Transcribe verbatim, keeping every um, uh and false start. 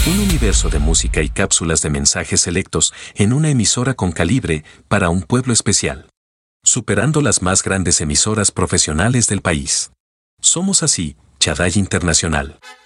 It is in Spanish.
Un universo de música y cápsulas de mensajes selectos en una emisora con calibre para un pueblo especial. Superando las más grandes emisoras profesionales del país. Somos así, Chadai Internacional.